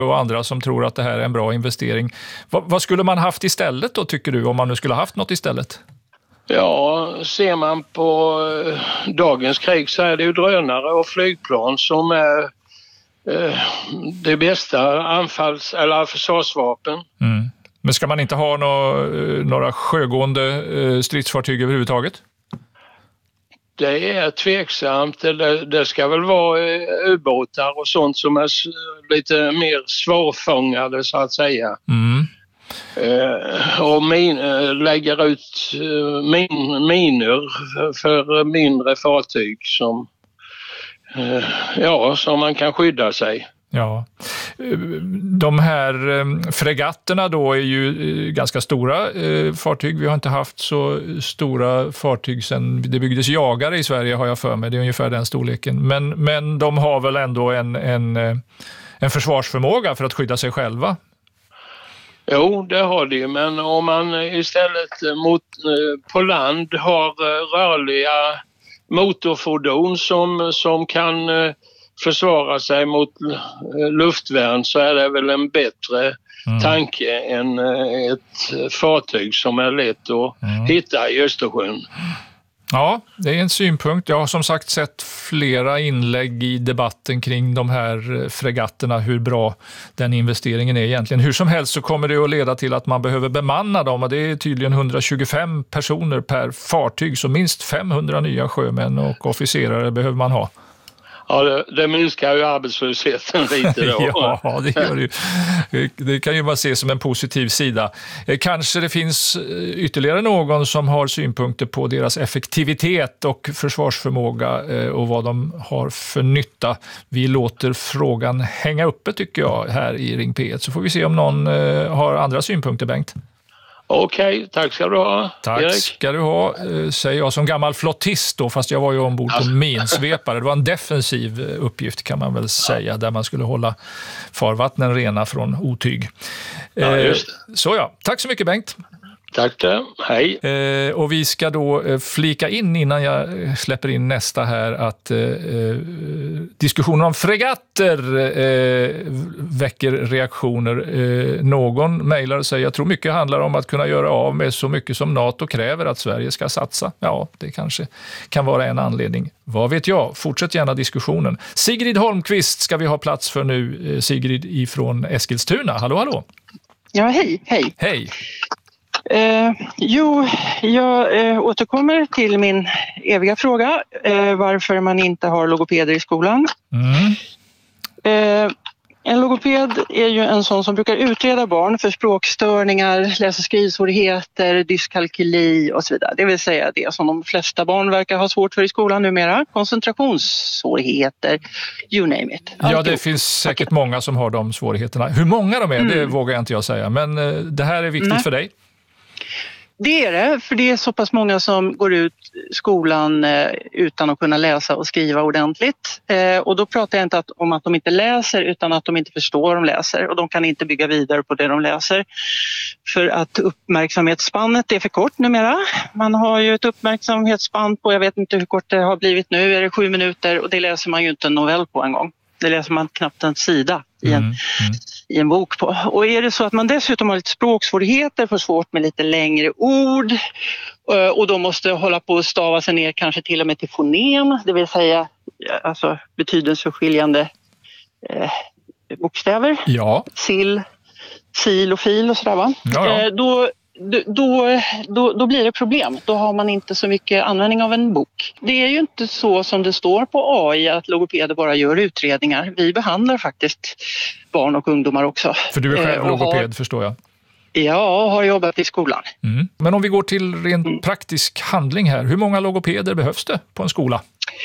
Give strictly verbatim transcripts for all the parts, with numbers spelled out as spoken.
och andra som tror att det här är en bra investering. Va, vad skulle man haft istället då, tycker du, om man nu skulle haft något istället? Ja, ser man på eh, dagens krig så är det ju drönare och flygplan som är eh, det bästa anfalls- eller försvarsvapen. Mm. Men ska man inte ha nå, några sjögående eh, stridsfartyg överhuvudtaget? Det är tveksamt. Det, det ska väl vara eh, ubåtar och sånt som är s- lite mer svårfångade så att säga. Mm. Eh, och min, eh, lägger ut eh, min, minor för, för mindre fartyg som, eh, ja, som man kan skydda sig. Ja, de här fregatterna då är ju ganska stora fartyg. Vi har inte haft så stora fartyg sedan det byggdes jagare i Sverige, har jag för mig. Det är ungefär den storleken. Men, men de har väl ändå en, en, en försvarsförmåga för att skydda sig själva? Jo, det har de, men om man istället mot, på land har rörliga motorfordon som, som kan försvara sig mot luftvärn, så är det väl en bättre mm. tanke än ett fartyg som är lätt att mm. hitta i Östersjön. Ja, det är en synpunkt. Jag har som sagt sett flera inlägg i debatten kring de här fregatterna, hur bra den investeringen är egentligen. Hur som helst så kommer det att leda till att man behöver bemanna dem, och det är tydligen hundratjugofem personer per fartyg, så minst femhundra nya sjömän och officerare behöver man ha. Ja, det, det minskar ju arbetslösheten lite då. Ja, det gör det ju. Det kan ju man se som en positiv sida. Kanske det finns ytterligare någon som har synpunkter på deras effektivitet och försvarsförmåga och vad de har för nytta. Vi låter frågan hänga uppe, tycker jag, här i Ring P ett. Så får vi se om någon har andra synpunkter, Bengt. Okej, okay, tack ska du ha. Tack Erik. ska du ha, säger jag som gammal flottist då, fast jag var ju ombord på minsvepare. Det var en defensiv uppgift, kan man väl säga, där man skulle hålla farvattnen rena från otyg. Ja, just det. Så ja, tack så mycket, Bengt. Tack det, hej. Eh, och vi ska då eh, flika in innan jag släpper in nästa här att eh, diskussionen om fregatter eh, väcker reaktioner. Eh, någon mejlar och säger, jag tror mycket handlar om att kunna göra av med så mycket som NATO kräver att Sverige ska satsa. Ja, det kanske kan vara en anledning. Vad vet jag? Fortsätt gärna diskussionen. Sigrid Holmqvist ska vi ha plats för nu. Eh, Sigrid ifrån Eskilstuna. Hallå, hallå. Ja, hej, hej. Hej. Eh, jo, jag eh, återkommer till min eviga fråga, eh, varför man inte har logopeder i skolan. Mm. Eh, en logoped är ju en sån som brukar utreda barn för språkstörningar, läs- och skrivsvårigheter, dyskalkyli och så vidare. Det vill säga det som de flesta barn verkar ha svårt för i skolan numera. Koncentrationssvårigheter, you name it. Allt ja, det ihop. finns säkert många som har de svårigheterna. Hur många de är, mm. det vågar jag inte jag säga. Men eh, det här är viktigt Nej. för dig. Det är det, för det är så pass många som går ut skolan eh, utan att kunna läsa och skriva ordentligt. Eh, och då pratar jag inte att, om att de inte läser, utan att de inte förstår vad de läser. Och de kan inte bygga vidare på det de läser. För att uppmärksamhetsspannet är för kort numera. Man har ju ett uppmärksamhetsspann på, jag vet inte hur kort det har blivit nu, är det sju minuter, och det läser man ju inte en novell på en gång. Det läser man knappt en sida i en, mm, mm. i en bok på. Och är det så att man dessutom har lite språksvårigheter, får svårt med lite längre ord och då måste hålla på att stava sig ner kanske till och med till fonem, det vill säga alltså betydelseskiljande eh, bokstäver. Ja. Sill, sil och fil och sådär, va? Ja, ja. Eh, då Då, då, då blir det problem. Då har man inte så mycket användning av en bok. Det är ju inte så som det står på A I att logopeder bara gör utredningar. Vi behandlar faktiskt barn och ungdomar också. För du är själv logoped, har, förstår jag. Ja, har jobbat i skolan. Mm. Men om vi går till rent mm. praktisk handling här. Hur många logopeder behövs det på en skola?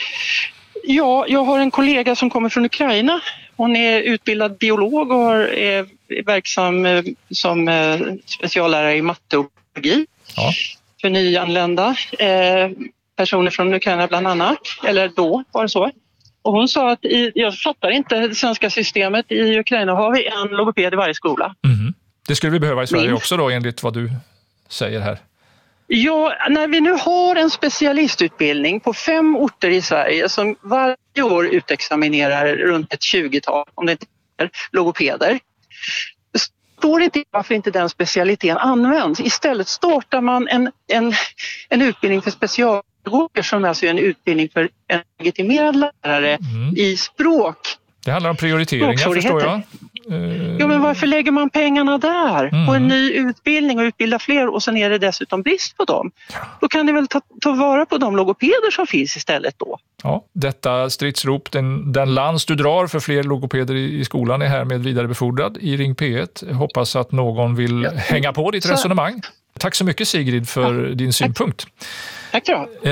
Ja, jag har en kollega som kommer från Ukraina. Hon är utbildad biolog och är verksam som speciallärare i matte och biologi ja. för nyanlända eh, personer från Ukraina bland annat. Eller då var det så. Och hon sa att i, jag fattar inte det svenska systemet. I Ukraina har vi en logoped i varje skola. Mm. Det skulle vi behöva i Sverige Min. också då, enligt vad du säger här. Ja, när vi nu har en specialistutbildning på fem orter i Sverige som varje år utexaminerar runt ett tjugotal, om det inte logopeder. Det står inte varför inte den specialiteten används. Istället startar man en, en, en utbildning för specialpedagoger som alltså är en utbildning för en legitimerad lärare mm. i språk. Det handlar om prioriteringar, förstår jag. Uh... Ja, men varför lägger man pengarna där? Mm. På en ny utbildning och utbilda fler och sen är det dessutom brist på dem. Då kan ni väl ta, ta vara på de logopeder som finns istället då. Ja, detta stridsrop, den, den lans du drar för fler logopeder i, i skolan är härmed vidarebefordrad i Ring P ett. Hoppas att någon vill ja. hänga på ditt så. resonemang. Tack så mycket Sigrid för ja. din synpunkt. Tack då. Eh,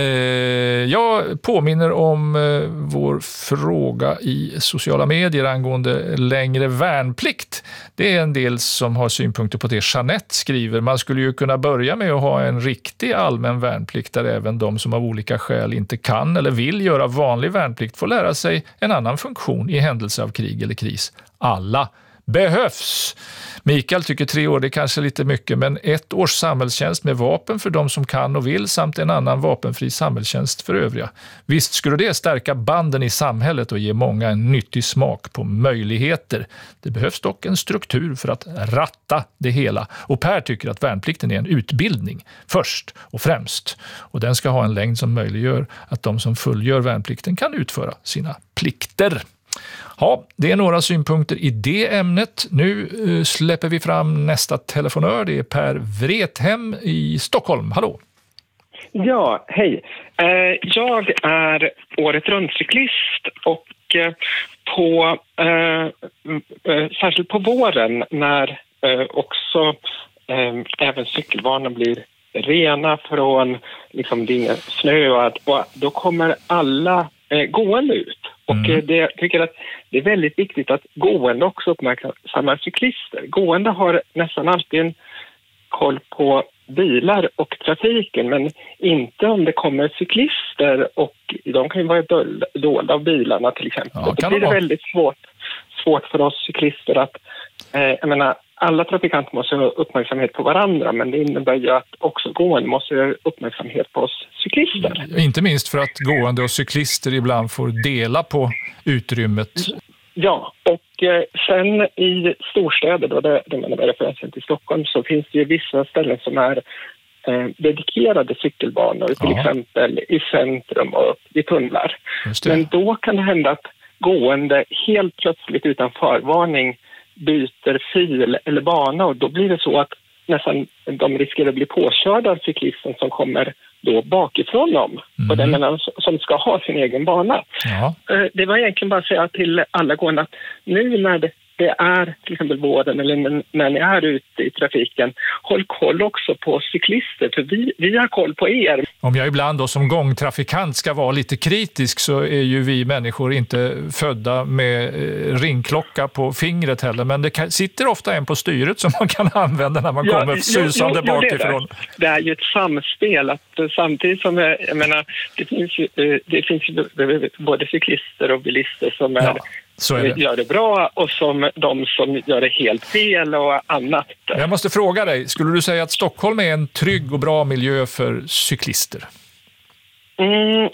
jag påminner om eh, vår fråga i sociala medier angående längre värnplikt. Det är en del som har synpunkter på det. Jeanette skriver, man skulle ju kunna börja med att ha en riktig allmän värnplikt där även de som av olika skäl inte kan eller vill göra vanlig värnplikt får lära sig en annan funktion i händelse av krig eller kris. Alla behövs. Mikael tycker tre år det är kanske lite mycket, men ett års samhällstjänst med vapen för de som kan och vill samt en annan vapenfri samhällstjänst för övriga. Visst skulle det stärka banden i samhället och ge många en nyttig smak på möjligheter. Det behövs dock en struktur för att ratta det hela. Och Per tycker att värnplikten är en utbildning först och främst. Och den ska ha en längd som möjliggör att de som fullgör värnplikten kan utföra sina plikter. Ja, det är några synpunkter i det ämnet. Nu uh, släpper vi fram nästa telefonör. Det är Per Wrethem i Stockholm. Hallå! Ja, hej. Uh, jag är året runt cyklist och uh, på, uh, uh, särskilt på våren när uh, också uh, även cykelbanan blir rena från liksom, det är ingen snö och, att, och då kommer alla uh, gående ut. Och mm. det, jag tycker att det är väldigt viktigt att gående också uppmärksammar cyklister. Gående har nästan alltid en koll på bilar och trafiken, men inte om det kommer cyklister och de kan ju vara dolda av bilarna till exempel. Ja, då blir det väldigt svårt, svårt för oss cyklister att, eh, jag menar, alla trafikanter måste ha uppmärksamhet på varandra, men det innebär ju att också gående måste ha uppmärksamhet på oss cyklister. Inte minst för att gående och cyklister ibland får dela på utrymmet. Ja, och eh, sen i storstäder, då det, det menar jag referensen till Stockholm, så finns det ju vissa ställen som är eh, dedikerade cykelbanor, till ja. exempel i centrum och i tunnlar. Men då kan det hända att gående helt plötsligt utan förvarning byter fil eller bana, och då blir det så att nästan de riskerar att bli påkörda av cyklisten som kommer då bakifrån dem, mm. och den menar, som ska ha sin egen bana. Ja. Det var egentligen bara att säga till alla gående att nu när det, det är till exempel vården eller när ni är ute i trafiken, håll koll också på cyklister, för vi, vi har koll på er. Om jag ibland då som gångtrafikant ska vara lite kritisk, så är ju vi människor inte födda med ringklocka på fingret heller, men det kan, sitter ofta en på styret som man kan använda när man ja, kommer susande jo, jo, bakifrån. Det, det är ju ett samspel, att samtidigt som jag, jag menar, det finns ju, det finns ju både cyklister och bilister som är ja. Så är det. Gör det bra och som de som gör det helt fel och annat. Jag måste fråga dig, skulle du säga att Stockholm är en trygg och bra miljö för cyklister? Mm,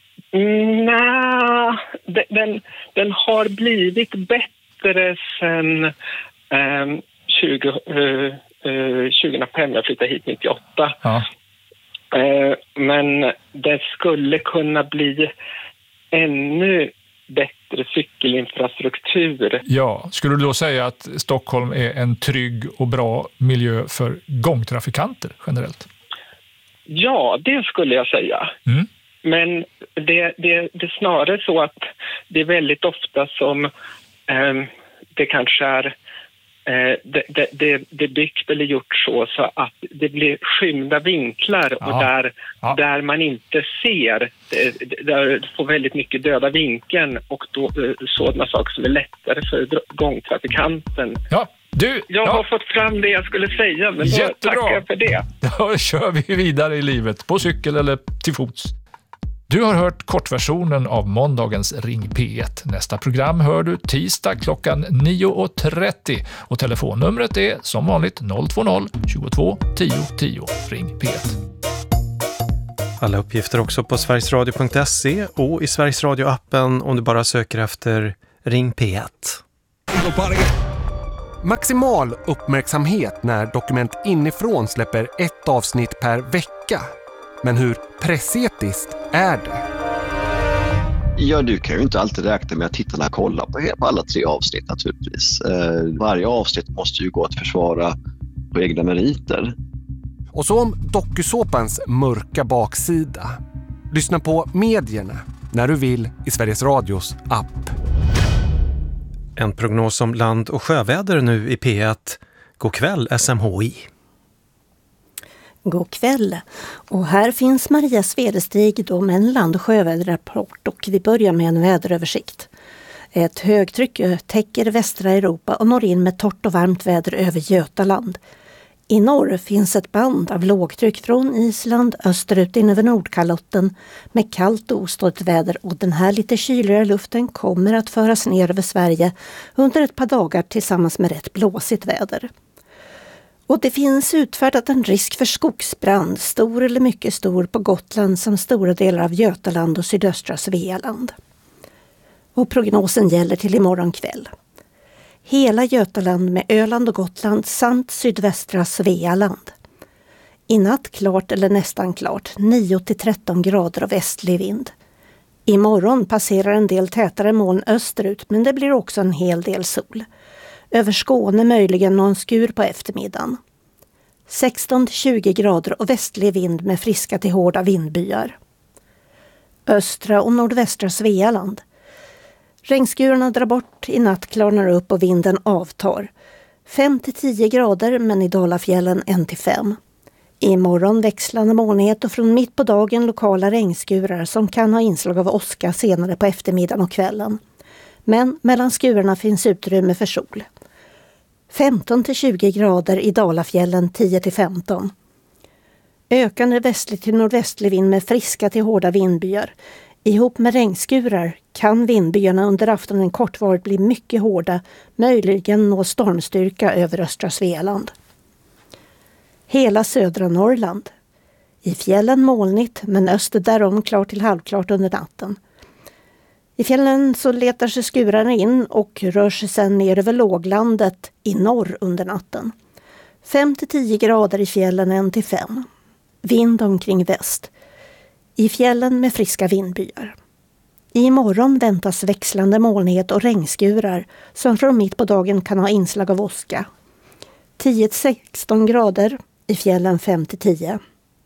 nej, den, den har blivit bättre sedan eh, tjugo, eh, tjugohundrafem, jag flyttade hit nittioåtta. Ja. Eh, men det skulle kunna bli ännu bättre cykelinfrastruktur. Ja, skulle du då säga att Stockholm är en trygg och bra miljö för gångtrafikanter generellt? Ja, det skulle jag säga. Mm. Men det, det, det är snarare så att det är väldigt ofta som eh, det kanske är eh, det, det, det, det byggt eller gjort så, så att det blir skymda vinklar ja. och där, ja. där man inte ser, där får väldigt mycket döda vinkeln och då sådana saker som är lättare för gångtrafikanten. Ja. Du, jag ja. har fått fram det jag skulle säga, men då tackar jag för det. Då kör vi vidare i livet, på cykel eller till fots. Du har hört kortversionen av måndagens Ring P ett. Nästa program hör du tisdag klockan nio och trettio. Och telefonnumret är som vanligt noll två noll tjugotvå tio tio. Ring P ett. Alla uppgifter också på sverigesradio punkt se och i Sveriges Radio-appen om du bara söker efter Ring P ett. Maximal uppmärksamhet när Dokument inifrån släpper ett avsnitt per vecka. Men hur pressetiskt är det? Ja, du kan ju inte alltid räkna med att tittarna kollar på, på alla tre avsnitt naturligtvis. Eh, varje avsnitt måste ju gå att försvara på egna meriter. Och så om dokusåpans mörka baksida. Lyssna på Medierna när du vill i Sveriges Radios app. En prognos om land- och sjöväder nu i P ett. God kväll S M H I. God kväll. Och här finns Maria Svedestig då med en land- och sjöväderrapport, och vi börjar med en väderöversikt. Ett högtryck täcker västra Europa och når in med torrt och varmt väder över Götaland. I norr finns ett band av lågtryck från Island österut in över Nordkalotten med kallt och ostört väder, och den här lite kyligare luften kommer att föras ner över Sverige under ett par dagar tillsammans med rätt blåsigt väder. Och det finns utfärdat en risk för skogsbrand, stor eller mycket stor, på Gotland som stora delar av Götaland och sydöstra Svealand. Och prognosen gäller till imorgon kväll. Hela Götaland med Öland och Gotland samt sydvästra Svealand. I natt klart eller nästan klart, nio till tretton grader av västlig vind. Imorgon passerar en del tätare moln österut, men det blir också en hel del sol. Över Skåne möjligen någon skur på eftermiddagen. sexton till tjugo grader och västlig vind med friska till hårda vindbyar. Östra och nordvästra Svealand. Regnskurarna drar bort, i natt klarnar upp och vinden avtar. fem till tio grader, men i Dalafjällen ett till fem. Imorgon växlande molnighet och från mitt på dagen lokala regnskurar som kan ha inslag av åska senare på eftermiddagen och kvällen. Men mellan skurarna finns utrymme för sol. femton till tjugo grader i Dalafjällen, tio till femton. Ökande västlig till nordvästlig vind med friska till hårda vindbyar. Ihop med regnskurar kan vindbyarna under aftonen kortvarigt bli mycket hårda, möjligen nå stormstyrka över östra Svealand. Hela södra Norrland. I fjällen molnigt, men öster därom klart till halvklart under natten. I fjällen så letar sig skurarna in och rör sig sedan ner över låglandet i norr under natten. fem till tio grader i fjällen, ett till fem. Vind omkring väst. I fjällen med friska vindbyar. I morgon väntas växlande molnighet och regnskurar som från mitt på dagen kan ha inslag av åska. tio till sexton grader, i fjällen fem till tio.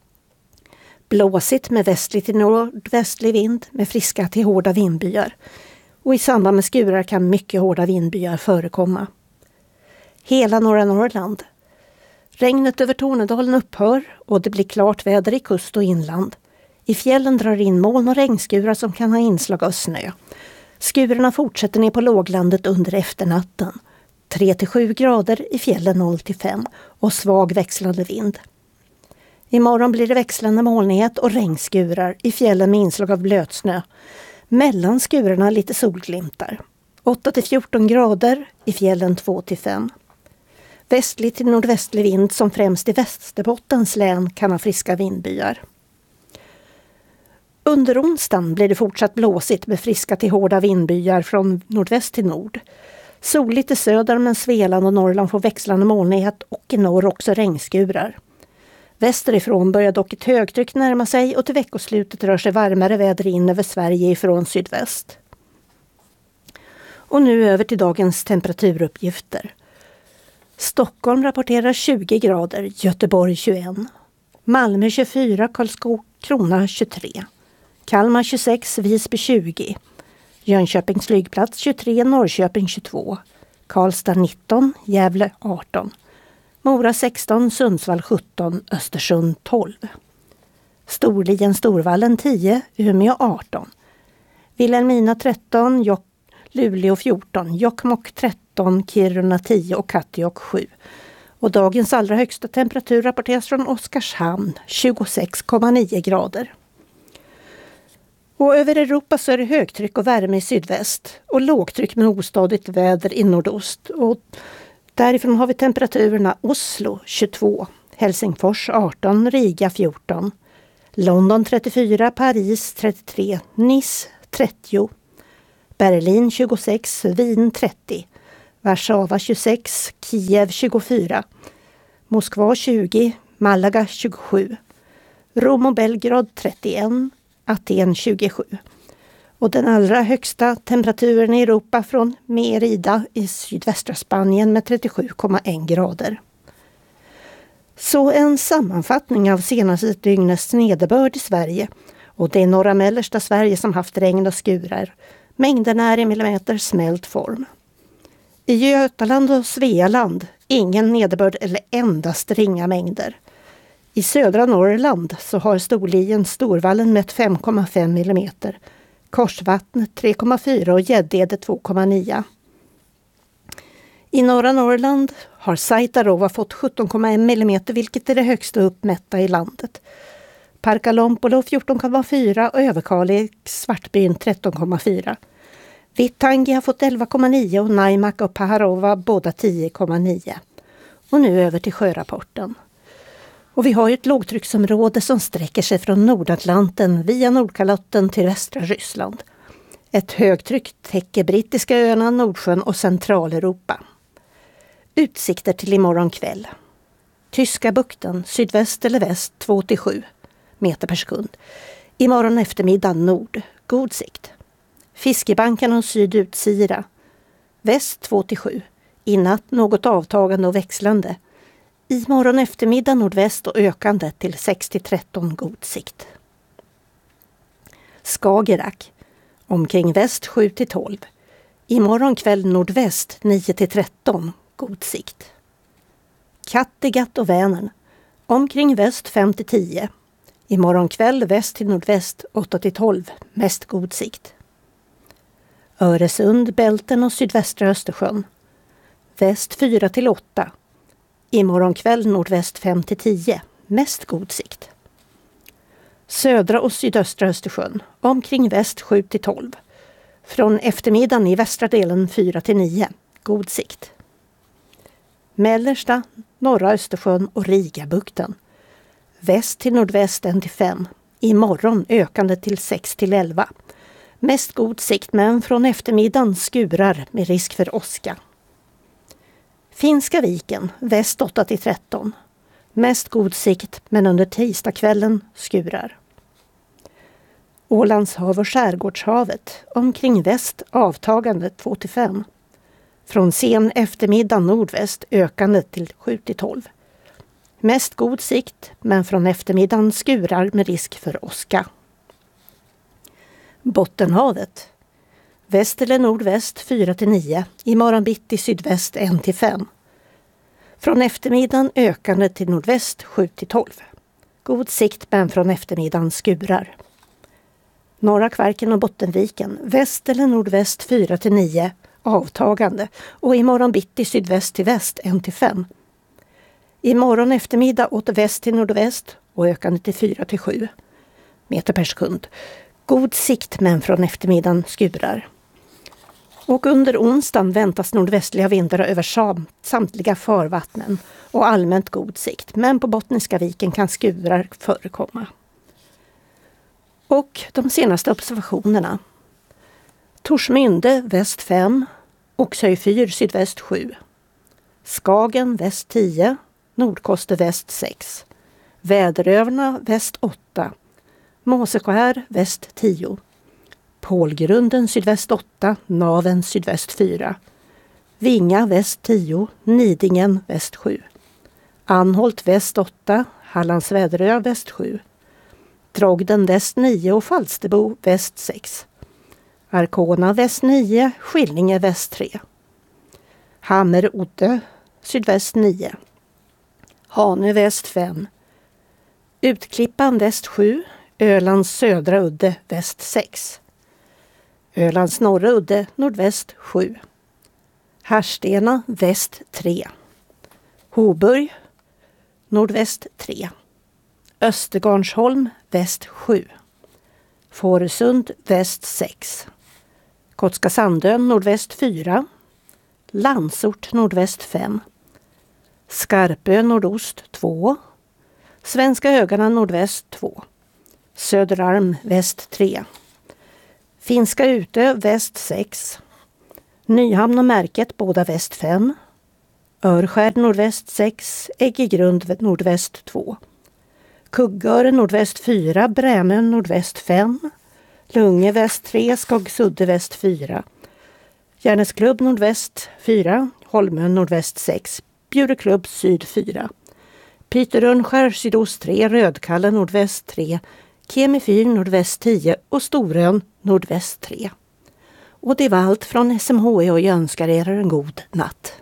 Blåsigt med västlig till nordvästlig vind med friska till hårda vindbyar. Och i samband med skurar kan mycket hårda vindbyar förekomma. Hela norra Norrland. Regnet över Tornedalen upphör och det blir klart väder i kust och inland. I fjällen drar in moln och regnskurar som kan ha inslag av snö. Skurarna fortsätter ner på låglandet under efternatten. tre till sju grader, i fjällen noll till fem och svag växlande vind. Imorgon blir det växlande molnighet och regnskurar, i fjällen med inslag av blötsnö. Mellan skurarna lite solglimtar. åtta till fjorton grader, i fjällen två till fem. Västlig till nordvästlig vind som främst i Västerbottens län kan ha friska vindbyar. Under onsdagen blir det fortsatt blåsigt med friska till hårda vindbyar från nordväst till nord. Soligt i söder, men Svealand och Norrland får växlande molnighet och i norr också regnskurar. Västerifrån börjar dock ett högtryck närma sig och till veckoslutet rör sig varmare väder in över Sverige ifrån sydväst. Och nu över till dagens temperaturuppgifter. Stockholm rapporterar tjugo grader, Göteborg tjugoett. Malmö tjugofyra, Karlskrona tjugotre. Kalmar tjugosex, Visby tjugo. Jönköpings flygplats tjugotre, Norrköping tjugotvå. Karlstad nitton, Gävle arton. Mora sexton, Sundsvall sjutton, Östersund tolv. Storlien Storvallen tio, Umeå arton. Vilhelmina tretton, Jok- Luleå fjorton, Jokkmokk tretton, Kiruna tio och Kattegatt sju. Och dagens allra högsta temperatur rapporteras från Oskarshamn, tjugosex komma nio grader. Och över Europa så är det högtryck och värme i sydväst och lågtryck med ostadigt väder i nordost. Och därifrån har vi temperaturerna Oslo tjugotvå, Helsingfors arton, Riga fjorton, London trettiofyra, Paris trettiotre, Nice trettio, Berlin tjugosex, Wien trettio, Warszawa tjugosex, Kiev tjugofyra, Moskva tjugo, Malaga tjugosju, Rom och Belgrad trettioen, Aten tjugosju. Och den allra högsta temperaturen i Europa från Merida i sydvästra Spanien med trettiosju komma en grader. Så en sammanfattning av senaste dygnets nederbörd i Sverige. Och det är norra mellersta Sverige som haft regn och skurar. Mängderna är i millimeter smält form. I Götaland och Svealand ingen nederbörd eller endast ringa mängder. I södra Norrland så har Storlien Storvallen mätt fem komma fem millimeter. Korsvattnet tre komma fyra och Gäddede två komma nio. I norra Norrland har Saitarova fått sjutton komma en millimeter vilket är det högsta uppmätta i landet. Parkalompolo fjorton komma fyra och Överkalix Svartbyn tretton komma fyra. Vittangi har fått elva komma nio och Naimak och Paharova båda tio komma nio. Och nu över till sjörapporten. Och vi har ju ett lågtrycksområde som sträcker sig från Nordatlanten via Nordkalotten till västra Ryssland. Ett högtryck täcker brittiska öarna, Nordsjön och Centraleuropa. Utsikter till imorgon kväll. Tyska bukten, sydväst eller väst två till sju meter per sekund. Imorgon eftermiddag nord, god sikt. Fiskebanken och sydutsira. Väst två till sju. I natt något avtagande och växlande. Imorgon eftermiddag nordväst och ökande till sex till tretton god sikt. Skagerrak. Omkring väst sju till tolv. Imorgon kväll nordväst nio till tretton god sikt. Kattegatt och Vänern. Omkring väst fem till tio. Imorgon kväll väst till nordväst åtta till tolv mest god sikt. Öresund, Bälten och sydvästra Östersjön. Väst fyra till åtta. Imorgon kväll nordväst fem till tio mest god sikt. Södra och sydöstra Östersjön. Omkring väst sju till tolv. Från eftermiddagen i västra delen fyra till nio god sikt. Mellersta, norra Östersjön och Rigabukten. Väst till nordväst en till fem. Imorgon ökande till sex till elva. Mest god sikt men från eftermiddagen skurar med risk för åska. Finska viken, väst åtta till tretton. Mest god sikt men under tisdagskvällen skurar. Ålandshav och skärgårdshavet, omkring väst avtagande två till fem. Från sen eftermiddag nordväst ökande till sju till tolv. Mest god sikt men från eftermiddagen skurar med risk för åska. Bottenhavet. Väst eller nordväst fyra till nio. Imorgon bitti sydväst ett till fem. Från eftermiddagen ökande till nordväst sju till tolv. God sikt men från eftermiddagen skurar. Norra Kvarken och Bottenviken. Väst eller nordväst fyra till nio. Avtagande. Och imorgon bitti sydväst till väst ett till fem. Imorgon eftermiddag åt väst till nordväst och ökande till fyra till sju meter per sekund. God sikt men från eftermiddagen skurar. Och under onsdagen väntas nordvästliga vindar över samt, samtliga farvattnen och allmänt god sikt. Men på Bottniska viken kan skurar förekomma. Och de senaste observationerna. Torsmynde väst fem, Oxhöj fyr sydväst sju. Skagen väst tio, Nordkoster väst sex. Väderöarna väst åtta. Måseskär väst tio. Pålgrunden sydväst åtta, Naven sydväst fyra. Vinga väst tio, Nidingen väst sju. Anholt väst åtta, Hallands Väderö väst sju. Drogden väst nio och Falsterbo väst sex. Arkona väst nio, Skillinge väst tre. Hammer-Odde sydväst nio. Hanö väst fem. Utklippan väst sju. Ölands södra udde väst sex. Ölands norra udde nordväst sju. Härstena väst tre. Hoburg nordväst tre. Östergarnsholm väst sju. Fårösund väst sex. Kotska Sandön nordväst fyra. Landsort nordväst fem. Skarpö nordost två. Svenska Högarna nordväst två. Söderarm väst tre. Finska Utö väst sex. Nyhamn och Märket båda väst fem. Örskär nordväst sex, Äggegrund nordväst två. Kuggöre nordväst fyra, Brämön nordväst fem. Lunge väst tre, Skoggsudde väst fyra. Järnesklubb nordväst fyra, Holmön nordväst sex, Bjureklubb syd fyra. Piterönskär sydost tre, Rödkalle nordväst tre, Kemifyr nordväst tio och Storön nordväst tre. Och det var allt från S M H I och jag önskar er en god natt.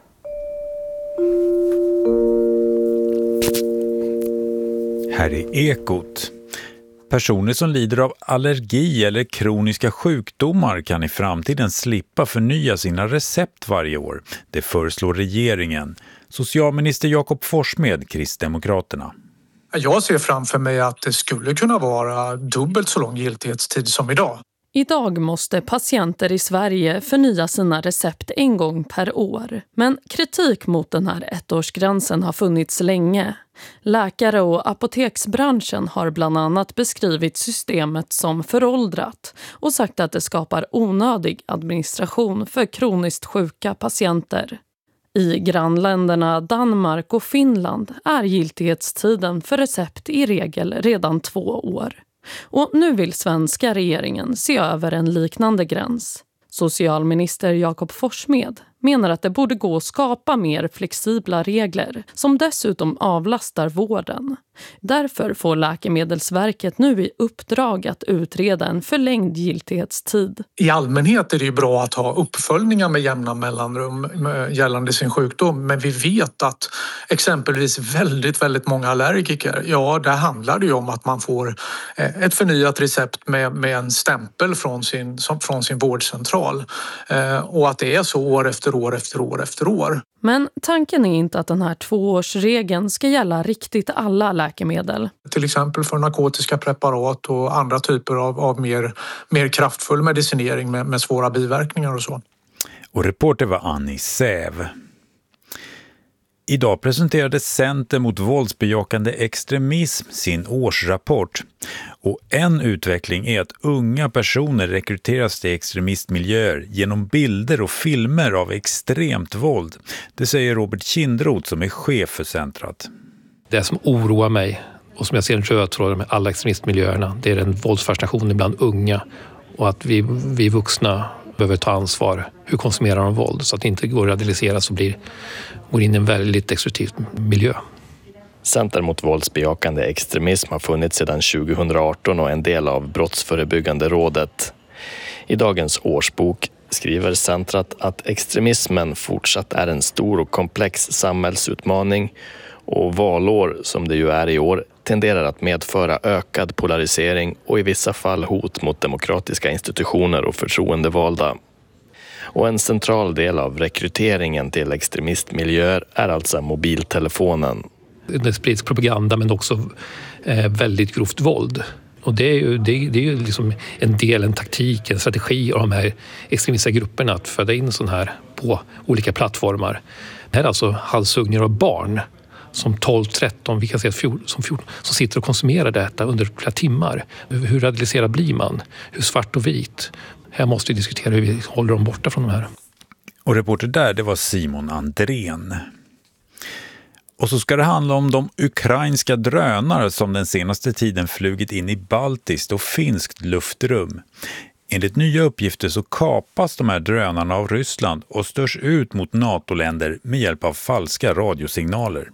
Här är Ekot. Personer som lider av allergi eller kroniska sjukdomar kan i framtiden slippa förnya sina recept varje år. Det föreslår regeringen. Socialminister Jakob Forssmed, Kristdemokraterna. Jag ser framför mig att det skulle kunna vara dubbelt så lång giltighetstid som idag. Idag måste patienter i Sverige förnya sina recept en gång per år. Men kritik mot den här ettårsgränsen har funnits länge. Läkare och apoteksbranschen har bland annat beskrivit systemet som föråldrat och sagt att det skapar onödig administration för kroniskt sjuka patienter. I grannländerna Danmark och Finland är giltighetstiden för recept i regel redan två år. Och nu vill svenska regeringen se över en liknande gräns. Socialminister Jakob Forssmed menar att det borde gå att skapa mer flexibla regler som dessutom avlastar vården. Därför får Läkemedelsverket nu i uppdrag att utreda en förlängd giltighetstid. I allmänhet är det ju bra att ha uppföljningar med jämna mellanrum gällande sin sjukdom. Men vi vet att exempelvis väldigt, väldigt många allergiker, ja, där handlar det ju om att man får ett förnyat recept med, med en stämpel från sin, från sin vårdcentral. Och att det är så år efter år efter år efter år. Men tanken är inte att den här tvåårsregeln ska gälla riktigt alla läkemedel. Till exempel för narkotiska preparat och andra typer av, av mer, mer kraftfull medicinering med, med svåra biverkningar och så. Och reporter var Annie Säv. Idag presenterade Center mot våldsbejakande extremism sin årsrapport. Och en utveckling är att unga personer rekryteras till extremistmiljöer genom bilder och filmer av extremt våld. Det säger Robert Kindroth som är chef för centret. Det som oroar mig och som jag ser en röd tråd med alla extremistmiljöerna, det är den våldsfascination bland unga och att vi, vi vuxna behöver ta ansvar. Hur konsumerar de våld så att det inte går att radikaliseras och blir, går in i en väldigt destruktiv miljö. Center mot våldsbejakande extremism har funnits sedan tjugohundraarton och är en del av Brottsförebyggande rådet. I dagens årsbok skriver centret att extremismen fortsatt är en stor och komplex samhällsutmaning och valår, som det ju är i år, tenderar att medföra ökad polarisering och i vissa fall hot mot demokratiska institutioner och förtroendevalda. Och en central del av rekryteringen till extremistmiljöer är alltså mobiltelefonen. Det sprids propaganda men också eh, väldigt grovt våld. Och det är ju, det är, det är ju liksom en del, en taktik, en strategi av de här extremistiska grupperna att föda in sån här på olika plattformar. Det här är alltså halshugningar av barn som tolv tretton, vi kan säga som fjorton, som sitter och konsumerar detta under flera timmar. Hur radikaliserad blir man? Hur svart och vit? Här måste vi diskutera hur vi håller dem borta från de här. Och reporter där, det var Simon Andrén. Och så ska det handla om de ukrainska drönare som den senaste tiden flugit in i baltiskt och finskt luftrum. Enligt nya uppgifter så kapas de här drönarna av Ryssland och störs ut mot NATO-länder med hjälp av falska radiosignaler.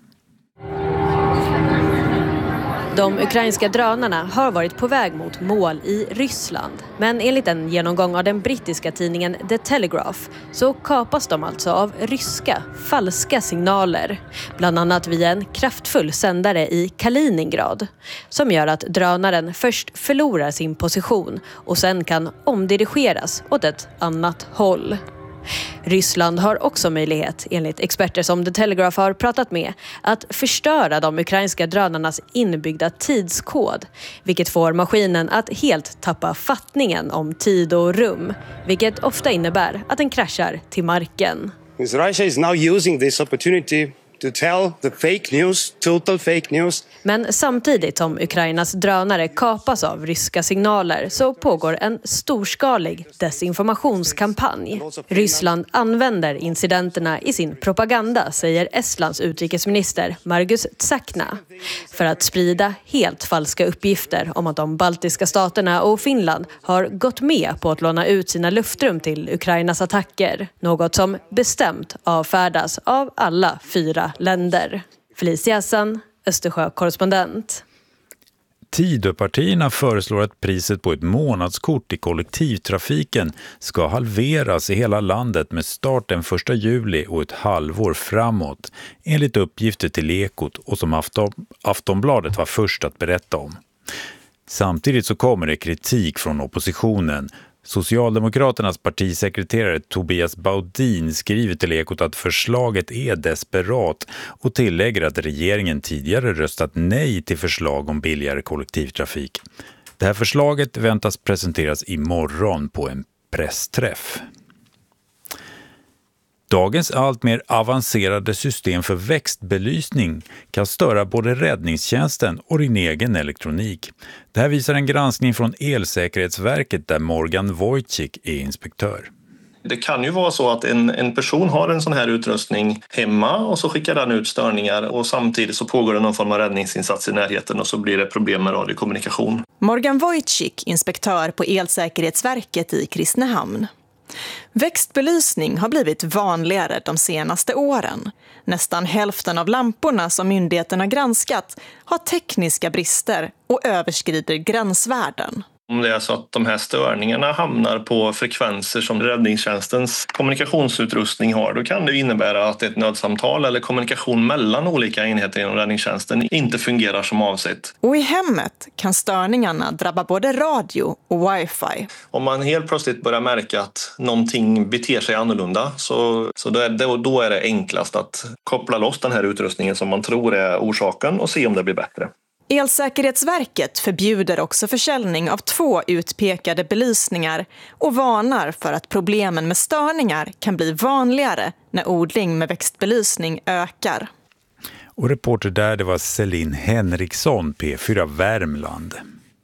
De ukrainska drönarna har varit på väg mot mål i Ryssland. Men enligt en genomgång av den brittiska tidningen The Telegraph så kapas de alltså av ryska falska signaler. Bland annat via en kraftfull sändare i Kaliningrad. Som gör att drönaren först förlorar sin position och sen kan omdirigeras åt ett annat håll. Ryssland har också möjlighet, enligt experter som The Telegraph har pratat med, att förstöra de ukrainska drönarnas inbyggda tidskod, vilket får maskinen att helt tappa fattningen om tid och rum, vilket ofta innebär att den kraschar till marken. Russia is now using this opportunity to tell the fake news, total fake news. Men samtidigt som Ukrainas drönare kapas av ryska signaler så pågår en storskalig desinformationskampanj. Ryssland använder incidenterna i sin propaganda, säger Estlands utrikesminister Margus Tsakna, för att sprida helt falska uppgifter om att de baltiska staterna och Finland har gått med på att låna ut sina luftrum till Ukrainas attacker. Något som bestämt avfärdas av alla fyra länder. Felicia Hassan, Östersjö-korrespondent. Tidöpartierna föreslår att priset på ett månadskort i kollektivtrafiken ska halveras i hela landet med start den första juli och ett halvår framåt, enligt uppgifter till Ekot och som Afton, Aftonbladet var först att berätta om. Samtidigt så kommer det kritik från oppositionen. Socialdemokraternas partisekreterare Tobias Baudin skriver till Ekot att förslaget är desperat och tillägger att regeringen tidigare röstat nej till förslag om billigare kollektivtrafik. Det här förslaget väntas presenteras imorgon på en pressträff. Dagens allt mer avancerade system för växtbelysning kan störa både räddningstjänsten och din egen elektronik. Det här visar en granskning från Elsäkerhetsverket där Morgan Wojcik är inspektör. Det kan ju vara så att en, en person har en sån här utrustning hemma och så skickar den ut störningar och samtidigt så pågår det någon form av räddningsinsats i närheten och så blir det problem med radiokommunikation. Morgan Wojcik, inspektör på Elsäkerhetsverket i Kristinehamn. Växtbelysning har blivit vanligare de senaste åren. Nästan hälften av lamporna som myndigheten har granskat har tekniska brister och överskrider gränsvärden. Om det är så att de här störningarna hamnar på frekvenser som räddningstjänstens kommunikationsutrustning har, då kan det innebära att ett nödsamtal eller kommunikation mellan olika enheter inom räddningstjänsten inte fungerar som avsett. Och i hemmet kan störningarna drabba både radio och wifi. Om man helt plötsligt börjar märka att någonting beter sig annorlunda så, så då, är det, då är det enklast att koppla loss den här utrustningen som man tror är orsaken och se om det blir bättre. Elsäkerhetsverket förbjuder också försäljning av två utpekade belysningar och varnar för att problemen med störningar kan bli vanligare när odling med växtbelysning ökar. Och reporter där det var Celine Henriksson, P fyra Värmland.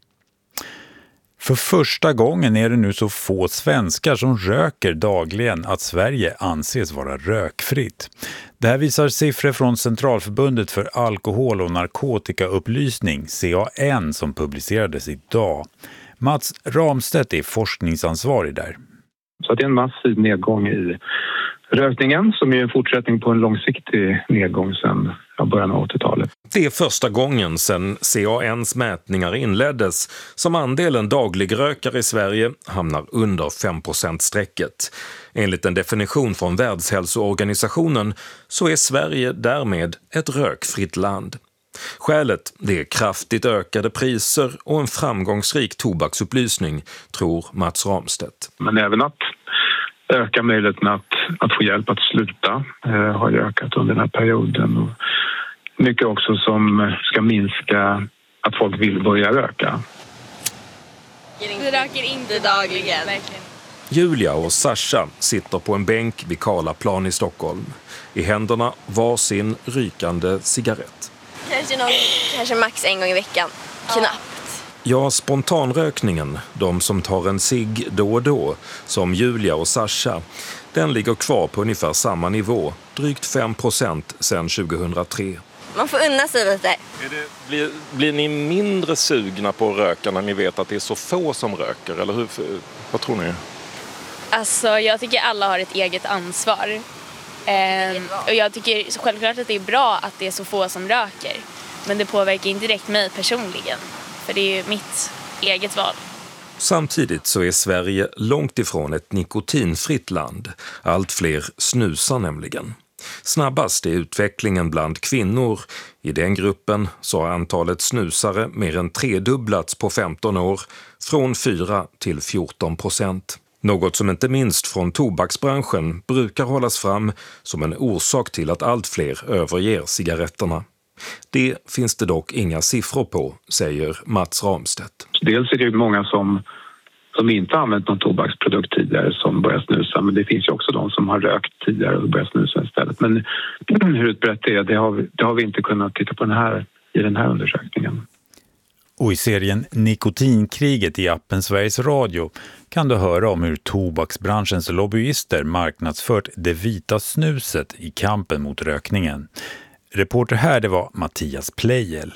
För första gången är det nu så få svenskar som röker dagligen att Sverige anses vara rökfritt. Det här visar siffror från Centralförbundet för alkohol- och narkotikaupplysning, C A N, som publicerades idag. Mats Ramstedt är forskningsansvarig där. Så det är en massiv nedgång i rökningen som är en fortsättning på en långsiktig nedgång sedan början av åttiotalet. Det är första gången sedan C A N:s mätningar inleddes som andelen dagligrökare i Sverige hamnar under fem procent-strecket. Enligt en definition från Världshälsoorganisationen så är Sverige därmed ett rökfritt land. Skälet det är kraftigt ökade priser och en framgångsrik tobaksupplysning, tror Mats Ramstedt. Men även att öka möjligheten att, att få hjälp att sluta eh, har ökat under den här perioden. Och mycket också som ska minska att folk vill börja röka. Vi röker inte dagligen. Verkligen. Julia och Sasha sitter på en bänk vid Karlaplan i Stockholm. I händerna var sin rykande cigarett. Kanske, någon, kanske max en gång i veckan. Knappt. Ja, spontanrökningen, de som tar en cigg då och då, som Julia och Sasha, den ligger kvar på ungefär samma nivå, drygt fem procent sedan tjugohundratre. Man får unna sig lite. Är det, blir, blir ni mindre sugna på att röka när ni vet att det är så få som röker? Eller hur, vad tror ni? Alltså, jag tycker alla har ett eget ansvar. Ehm, och jag tycker självklart att det är bra att det är så få som röker. Men det påverkar inte direkt mig personligen. För det är ju mitt eget val. Samtidigt så är Sverige långt ifrån ett nikotinfritt land. Allt fler snusar nämligen. Snabbast är utvecklingen bland kvinnor. I den gruppen så har antalet snusare mer än tredubblats på femton år, från fyra till fjorton procent. Något som inte minst från tobaksbranschen brukar hållas fram som en orsak till att allt fler överger cigaretterna. Det finns det dock inga siffror på, säger Mats Ramstedt. Dels är det många som som inte har använt någon tobaksprodukt tidigare som börjar snusa. Men det finns ju också de som har rökt tidigare och börjar snusa istället. Men hur utbrett det är, det har vi, det har vi inte kunnat titta på den här, i den här undersökningen. Och i serien Nikotinkriget i appen Sveriges Radio kan du höra om hur tobaksbranschens lobbyister marknadsfört det vita snuset i kampen mot rökningen. Reporter här det var Mattias Plejel.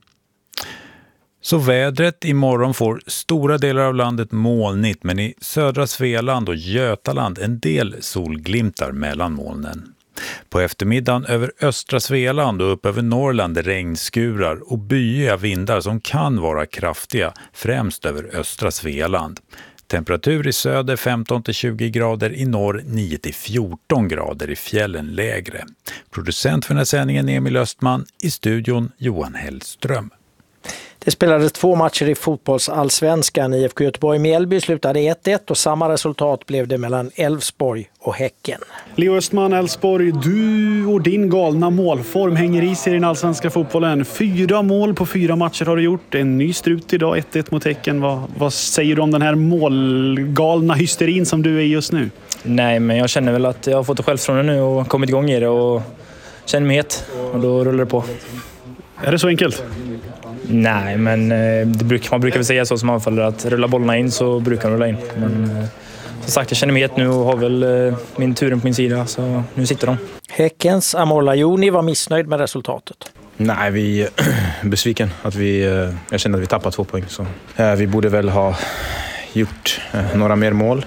Så vädret imorgon får stora delar av landet molnigt, men i södra Svealand och Götaland en del solglimtar mellan molnen. På eftermiddagen över östra Svealand och upp över Norrland regnskurar och byiga vindar som kan vara kraftiga, främst över östra Svealand. Temperatur i söder femton till tjugo grader, i norr nio till fjorton grader, i fjällen lägre. Producent för den här sändningen Emil Östman, i studion Johan Hellström. Det spelades två matcher i fotbollsallsvenskan. I F K Göteborg-Mjällby slutade ett ett och samma resultat blev det mellan Elfsborg och Häcken. Leo Östman, Elfsborg, du och din galna målform hänger i sig i den allsvenska fotbollen. Fyra mål på fyra matcher har du gjort. En ny strut idag, ett ett mot Häcken. Vad, vad säger du om den här målgalna hysterin som du är just nu? Nej, men jag känner väl att jag har fått det självförtroende nu och kommit igång i det och känner mig het. Och då rullar det på. Är det så enkelt? Nej, men det brukar, man brukar väl säga så som anfaller, att rulla bollarna in så brukar de rulla in. Men som sagt, jag känner mig het nu och har väl min turen på min sida, så nu sitter de. Häckens Amor Joni var missnöjd med resultatet. Nej, vi är besviken. Att vi, jag känner att vi tappar två poäng. Så. Vi borde väl ha gjort några mer mål.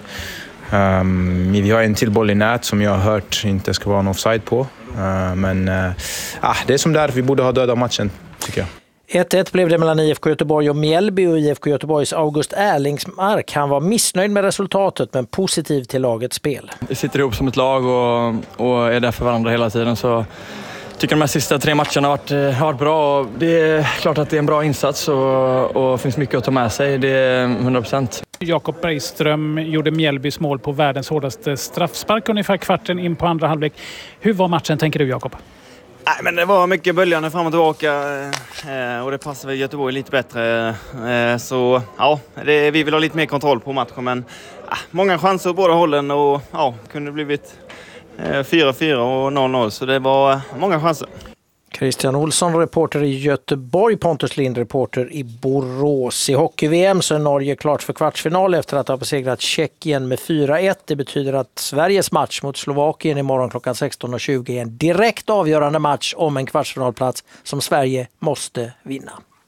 Vi har en till boll i nät som jag har hört inte ska vara en offside på. Men ah, det är som där, vi borde ha dödat matchen, tycker jag. ett ett blev det mellan I F K Göteborg och Mjällby, och I F K Göteborgs August Erlingsmark, han var missnöjd med resultatet men positiv till lagets spel. Vi sitter ihop som ett lag och, och är där för varandra hela tiden, så jag tycker de här sista tre matcherna har varit, har varit bra. Det är klart att det är en bra insats och, och finns mycket att ta med sig, det är hundra procent. Jakob Bergström gjorde Mjällbys mål på världens hårdaste straffspark ungefär kvarten in på andra halvlek. Hur var matchen, tänker du, Jakob? Nej, men det var mycket böljande fram och tillbaka och det passar väl Göteborg lite bättre. Så ja, det, vi vill ha lite mer kontroll på matchen, men ja, många chanser på båda hållen och ja, kunde blivit fyra fyra och noll noll, så det var många chanser. Christian Olsson, reporter i Göteborg, Pontus Lind, reporter i Borås. I hockey-V M så är Norge klart för kvartsfinal efter att ha besegrat Tjeckien med fyra ett. Det betyder att Sveriges match mot Slovakien imorgon klockan sexton och tjugo är en direkt avgörande match om en kvartsfinalplats som Sverige måste vinna.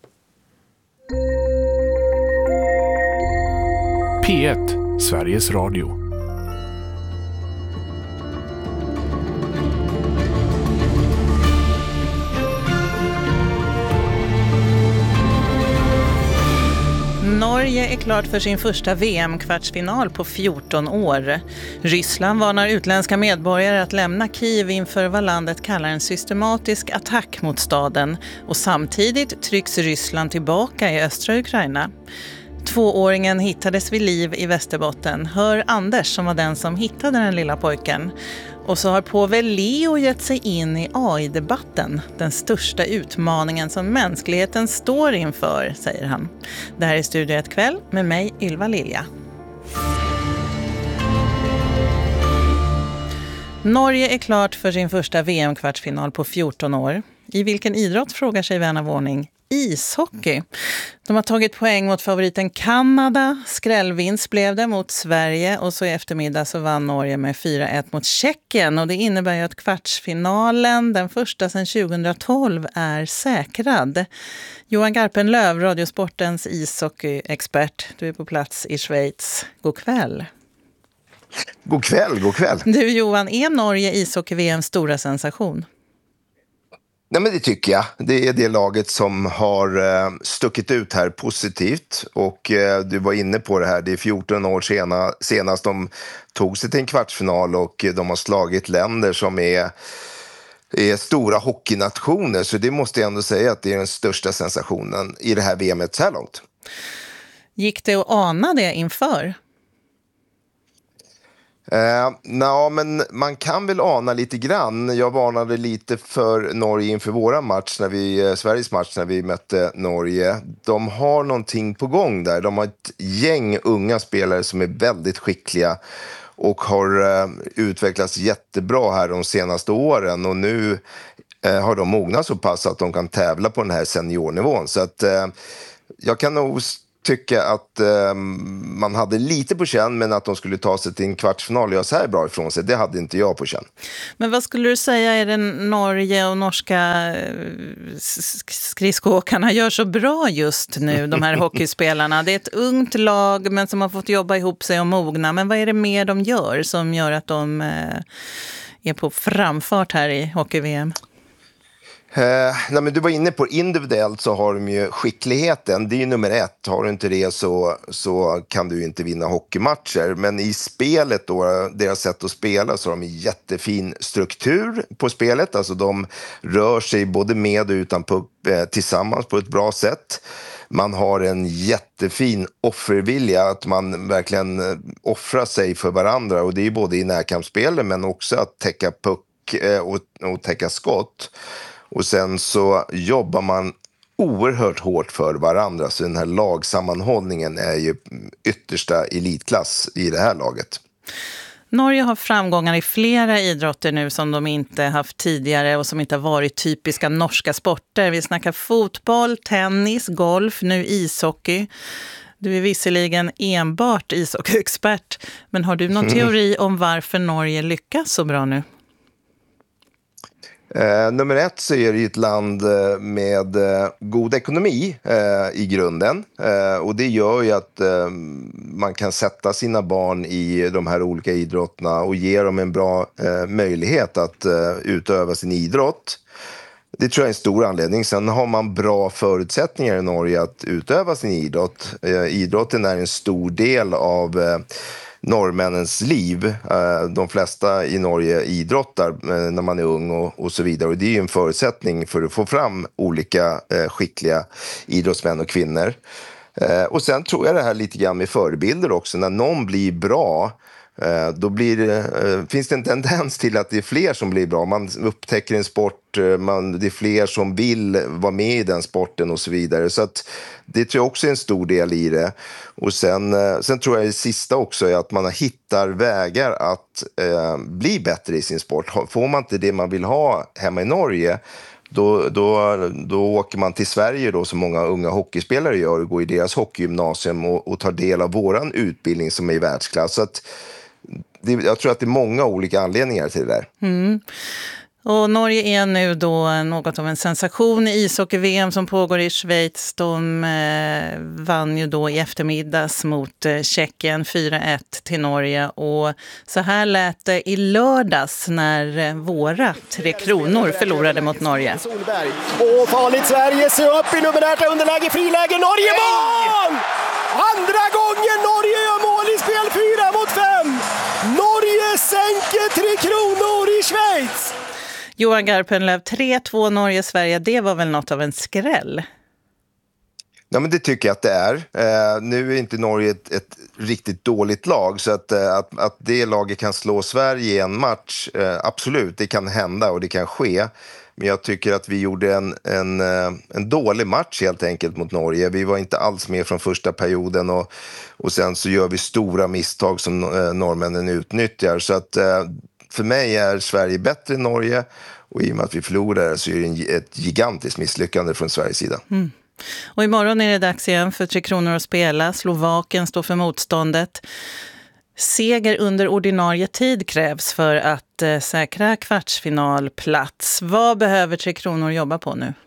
P ett, Sveriges Radio. Norge är klart för sin första V M-kvartsfinal på fjorton år. Ryssland varnar utländska medborgare att lämna Kiev inför vad landet kallar en systematisk attack mot staden. Och samtidigt trycks Ryssland tillbaka i östra Ukraina. Tvååringen hittades vid liv i Västerbotten. Hör Anders, som var den som hittade den lilla pojken. Och så har påve Leo gett sig in i A I-debatten. Den största utmaningen som mänskligheten står inför, säger han. Det här är Studio ett kväll med mig, Ylva Lilja. Norge är klart för sin första V M-kvartsfinal på fjorton år. I vilken idrott, frågar sig vän av ordning? Ishockey. De har tagit poäng mot favoriten Kanada. Skrällvinst blev det mot Sverige, och så i eftermiddag så vann Norge med fyra ett mot Tjeckien, och det innebär ju att kvartsfinalen, den första sedan tjugohundratolv, är säkrad. Johan Garpenlöv, Radiosportens ishockeyexpert, du är på plats i Schweiz. God kväll. God kväll, god kväll. Du Johan, är Norge ishockey-V M:s stora sensation? Nej, men det tycker jag. Det är det laget som har eh, stuckit ut här positivt, och eh, du var inne på det här. Det är fjorton år sena, senast de tog sig till en kvartsfinal, och de har slagit länder som är, är stora hockeynationer, så det måste jag ändå säga att det är den största sensationen i det här V M:et så här långt. Gick det att ana det inför? Eh, na, men man kan väl ana lite grann. Jag varnade lite för Norge inför våra match, när vi, eh, Sveriges match när vi mötte Norge. De har någonting på gång där. De har ett gäng unga spelare som är väldigt skickliga och har eh, utvecklats jättebra här de senaste åren. Och nu eh, har de mognat så pass att de kan tävla på den här seniornivån. Så att eh, jag kan nog tycka att eh, man hade lite på känn, men att de skulle ta sig till en kvartsfinal och göra så här bra ifrån sig, det hade inte jag på känn. Men vad skulle du säga är det Norge och norska skridskoåkarna gör så bra just nu, de här hockeyspelarna? Det är ett ungt lag, men som har fått jobba ihop sig och mogna. Men vad är det mer de gör som gör att de eh, är på framfart här i hockey-V M? Eh, nej, men du var inne på individuellt, så har de ju skickligheten. Det är ju nummer ett. Har du inte det så, så kan du ju inte vinna hockeymatcher. Men i spelet då, deras sätt att spela, så har de en jättefin struktur på spelet. Alltså de rör sig både med och utan puck eh, tillsammans på ett bra sätt. Man har en jättefin offervilja, att man verkligen offrar sig för varandra. Och det är ju både i närkampsspelet, men också att täcka puck eh, och, och täcka skott. Och sen så jobbar man oerhört hårt för varandra. Så den här lagsammanhållningen är ju yttersta elitklass i det här laget. Norge har framgångar i flera idrotter nu som de inte haft tidigare och som inte har varit typiska norska sporter. Vi snackar fotboll, tennis, golf, nu ishockey. Du är visserligen enbart ishockeyexpert, men har du någon teori om varför Norge lyckas så bra nu? Eh, nummer ett så är det ju ett land med eh, god ekonomi eh, i grunden. Eh, och det gör ju att eh, man kan sätta sina barn i de här olika idrotterna och ge dem en bra eh, möjlighet att eh, utöva sin idrott. Det tror jag är en stor anledning. Sen har man bra förutsättningar i Norge att utöva sin idrott. Eh, idrotten är en stor del av eh, norrmännens liv. De flesta i Norge idrottar när man är ung och, och så vidare. Och det är ju en förutsättning för att få fram olika eh, skickliga idrottsmän och kvinnor. Eh, och sen tror jag det här lite grann med förebilder också. När någon blir bra, eh, då blir det, eh, finns det en tendens till att det är fler som blir bra. Man upptäcker en sport, man, det är fler som vill vara med i den sporten och så vidare. Så att det tror jag också är en stor del i det. Och sen, sen tror jag det sista också är att man hittar vägar att eh, bli bättre i sin sport. Får man inte det man vill ha hemma i Norge, då, då, då åker man till Sverige då, som många unga hockeyspelare gör, och går i deras hockeygymnasium och, och tar del av våran utbildning som är i världsklass. Så att det, jag tror att det är många olika anledningar till det där. Mm. Och Norge är nu då något av en sensation i ishockey-V M som pågår i Schweiz. De eh, vann ju då i eftermiddags mot eh, Tjeckien fyra ett till Norge. Och så här lät det i lördags när eh, våra Tre Kronor förlorade mot Norge. Solberg. Och farligt Sverige, se upp i numerärt underläge, friläge, Norge mål! Andra gången Norge gör mål i spel, fyra mot fem. Norge sänker Tre Kronor i Schweiz. Johan Garpenlöv, tre två Norge-Sverige, det var väl något av en skräll? Ja, men det tycker jag att det är. Eh, nu är inte Norge ett, ett riktigt dåligt lag, så att, eh, att, att det laget kan slå Sverige i en match, eh, absolut, det kan hända och det kan ske. Men jag tycker att vi gjorde en, en, en dålig match helt enkelt mot Norge. Vi var inte alls med från första perioden, och, och sen så gör vi stora misstag som eh, norrmännen utnyttjar. Så att eh, för mig är Sverige bättre än Norge, och i och med att vi förlorar så är det en, ett gigantiskt misslyckande från Sveriges sida. Mm. Och imorgon är det dags igen för Tre Kronor att spela. Slovakien står för motståndet. Seger under ordinarie tid krävs för att eh, säkra kvartsfinalplats. Vad behöver Tre Kronor jobba på nu?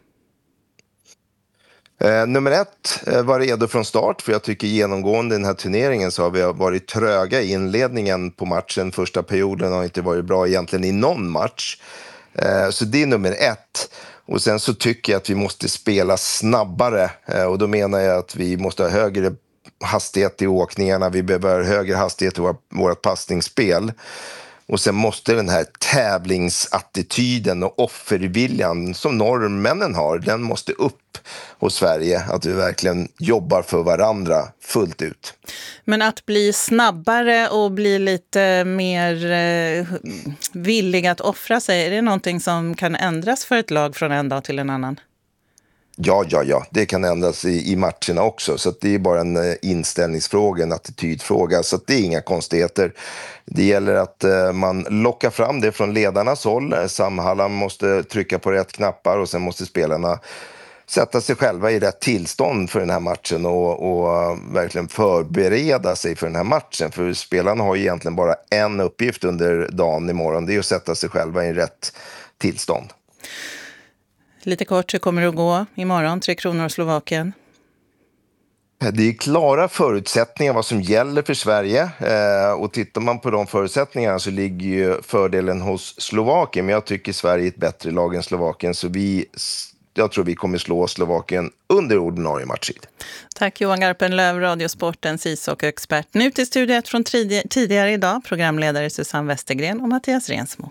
Eh, nummer ett eh, var redo från start, för jag tycker genomgående i den här turneringen så har vi varit tröga i inledningen på matchen. Första perioden har inte varit bra egentligen i någon match. Eh, så det är nummer ett. Och sen så tycker jag att vi måste spela snabbare, eh, och då menar jag att vi måste ha högre hastighet i åkningarna. Vi behöver högre hastighet i våra, vårt passningsspel. Och sen måste den här tävlingsattityden och offerviljan som norrmännen har, den måste upp hos Sverige. Att vi verkligen jobbar för varandra fullt ut. Men att bli snabbare och bli lite mer eh, villig att offra sig, är det någonting som kan ändras för ett lag från en dag till en annan? Ja, ja, ja. Det kan ändras i, i matcherna också. Så att det är bara en eh, inställningsfråga, en attitydfråga. Så att det är inga konstigheter. Det gäller att eh, man lockar fram det från ledarnas håll. Sam Hallam måste trycka på rätt knappar och sen måste spelarna sätta sig själva i rätt tillstånd för den här matchen och, och verkligen förbereda sig för den här matchen. För spelarna har ju egentligen bara en uppgift under dagen imorgon. Det är att sätta sig själva i rätt tillstånd. Lite kort, hur kommer det att gå imorgon? Tre Kronor och Slovakien. Det är klara förutsättningar vad som gäller för Sverige. Eh, och tittar man på de förutsättningarna så ligger ju fördelen hos Slovakien. Men jag tycker Sverige är ett bättre lag än Slovakien. Så vi, jag tror vi kommer slå Slovakien under ordinarie matchtid. Tack Johan Garpenlöv, Radiosportens ishockeyexpert. Nu till studiet från tidigare idag. Programledare Susanne Westergren och Mattias Rensmo.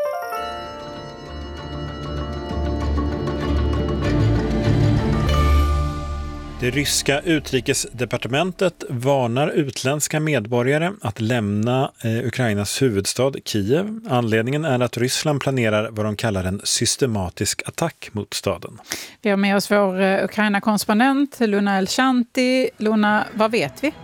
Det ryska utrikesdepartementet varnar utländska medborgare att lämna eh, Ukrainas huvudstad Kiev. Anledningen är att Ryssland planerar vad de kallar en systematisk attack mot staden. Vi har med oss vår eh, Ukraina-korrespondent Luna Elshanti. Luna, vad vet vi?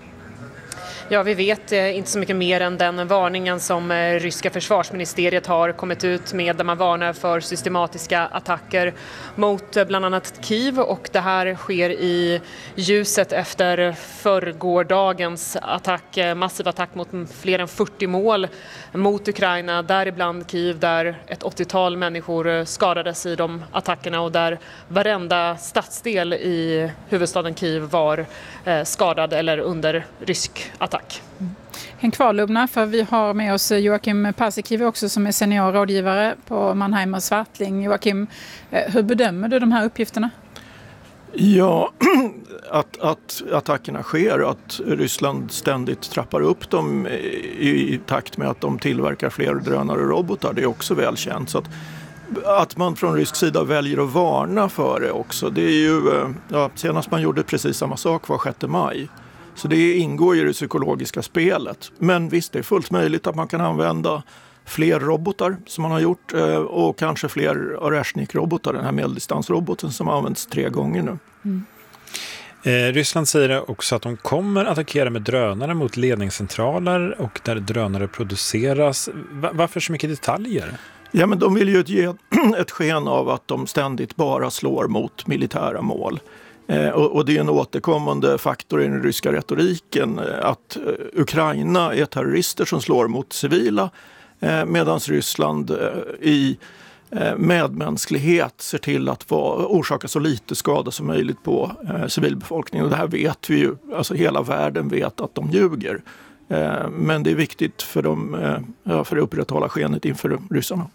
Ja, vi vet eh, inte så mycket mer än den varningen som eh, ryska försvarsministeriet har kommit ut med, där man varnar för systematiska attacker mot eh, bland annat Kiev, och det här sker i ljuset efter förrgårdagens attack, eh, massiv attack mot fler än fyrtio mål mot Ukraina, däribland Kiev, där ett åttiotal människor eh, skadades i de attackerna och där varenda stadsdel i huvudstaden Kiev var eh, skadad eller under rysk attack. Häng kvar Lubna, för vi har med oss Joakim Paasikivi också som är seniorrådgivare på Mannheim och Swartling. Joakim, hur bedömer du de här uppgifterna? Ja, att, att attackerna sker, att Ryssland ständigt trappar upp dem i, i takt med att de tillverkar fler drönare och robotar, det är också välkänt. Så att, att man från rysk sida väljer att varna för det också, det är ju, ja, senast man gjorde precis samma sak var sjätte maj. Så det ingår i det psykologiska spelet. Men visst, det är fullt möjligt att man kan använda fler robotar som man har gjort och kanske fler Oreshnik-robotar, den här medeldistansroboten som används tre gånger nu. Mm. Eh, Ryssland säger också att de kommer attackera med drönare mot ledningscentraler och där drönare produceras. Va- varför så mycket detaljer? Ja, men de vill ju ge ett sken av att de ständigt bara slår mot militära mål. Eh, och, och det är en återkommande faktor i den ryska retoriken eh, att eh, Ukraina är terrorister som slår mot civila eh, medan Ryssland eh, i eh, medmänsklighet ser till att va, orsaka så lite skada som möjligt på eh, civilbefolkningen. Och det här vet vi ju, alltså hela världen vet att de ljuger. Eh, men det är viktigt för, dem, eh, för att upprätthålla skenet inför ryssarna.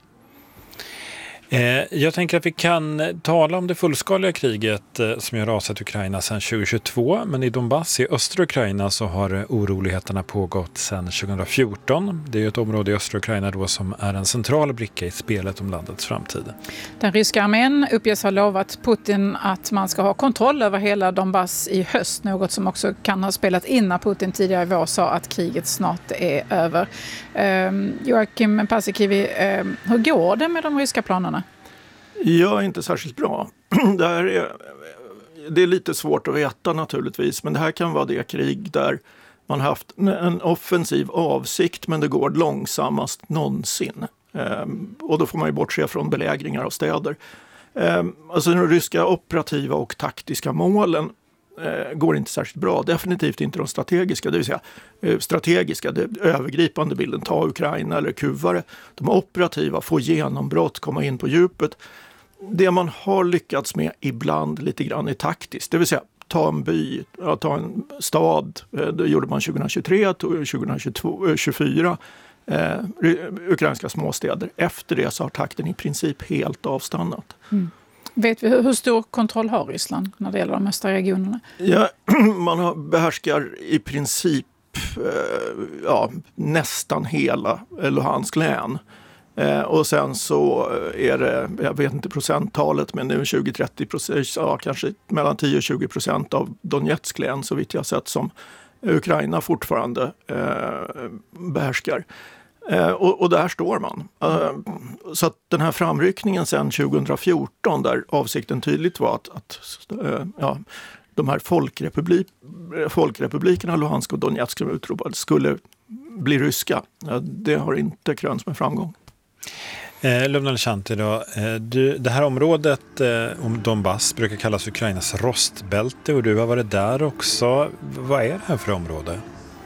Jag tänker att vi kan tala om det fullskaliga kriget som har rasat Ukraina sedan tjugohundratjugotvå, men i Donbass i östra Ukraina så har oroligheterna pågått sedan tjugohundrafjorton. Det är ett område i östra Ukraina då som är en central bricka i spelet om landets framtid. Den ryska armén uppges ha lovat Putin att man ska ha kontroll över hela Donbass i höst, något som också kan ha spelat in när Putin tidigare i vår sa att kriget snart är över. Um, Joakim Paasikivi, um, hur går det med de ryska planerna? Ja, inte särskilt bra. Det, här är, det är lite svårt att veta naturligtvis, men det här kan vara det krig där man haft en offensiv avsikt men det går långsammast någonsin. Ehm, och då får man ju bortse från belägringar av städer. Ehm, alltså de ryska operativa och taktiska målen eh, går inte särskilt bra. Definitivt inte de strategiska, det vill säga eh, strategiska, det övergripande bilden, ta Ukraina eller kuvare. De operativa, få genombrott, komma in på djupet. Det man har lyckats med ibland lite grann är taktiskt, det vill säga ta en by, ta en stad, det gjorde man tjugohundratjugotre, tjugohundratjugofyra, eh, ukrainska småstäder. Efter det så har takten i princip helt avstannat. Mm. Vet vi hur, hur stor kontroll har Ryssland när det gäller de östra regionerna? Ja, man har, behärskar i princip ja, nästan hela Luhansk län. Eh, och sen så är det, jag vet inte procenttalet, men nu tjugo till trettio procent, ja, kanske mellan tio och tjugo procent av Donetsk län, så vitt jag sett, som Ukraina fortfarande eh, behärskar. Eh, och, och där står man. Eh, så att den här framryckningen sen tjugo fjorton, där avsikten tydligt var att, att eh, ja, de här folkrepublik, folkrepublikerna Luhansk och Donetsk som utropade skulle bli ryska. Eh, det har inte krönts med framgång. Eh, Lubna Leschanti då, eh, du, det här området eh, om Donbass brukar kallas Ukrainas rostbälte och du har varit där också. Vad är det här för område?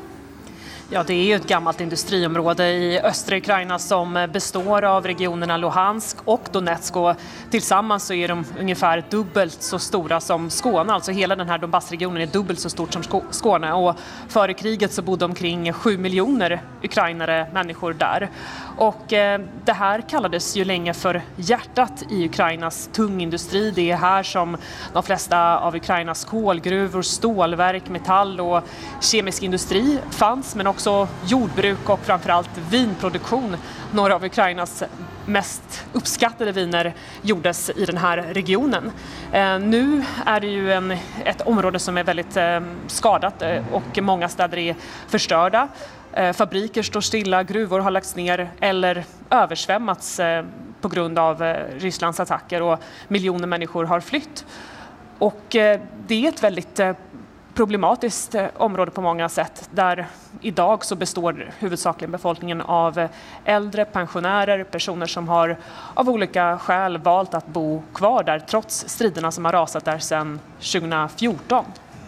Ja, det är ju ett gammalt industriområde i östra Ukraina som består av regionerna Luhansk och Donetsk, och tillsammans så är de ungefär dubbelt så stora som Skåne. Alltså hela den här Donbassregionen är dubbelt så stort som Skåne, och före kriget så bodde omkring sju miljoner ukrainare människor där. Och eh, det här kallades ju länge för hjärtat i Ukrainas tungindustri. Det är här som de flesta av Ukrainas kolgruvor, stålverk, metall och kemisk industri fanns, men också jordbruk och framförallt vinproduktion. Några av Ukrainas mest uppskattade viner gjordes i den här regionen. Eh, nu är det ju en, ett område som är väldigt eh, skadat eh, och många städer är förstörda. Eh, fabriker står stilla, gruvor har lagts ner eller översvämmats eh, på grund av eh, Rysslands attacker, och miljoner människor har flytt. Och eh, det är ett väldigt eh, problematiskt eh, område på många sätt, där idag så består huvudsakligen befolkningen av äldre, pensionärer, personer som har av olika skäl valt att bo kvar där trots striderna som har rasat där sedan tjugo fjorton.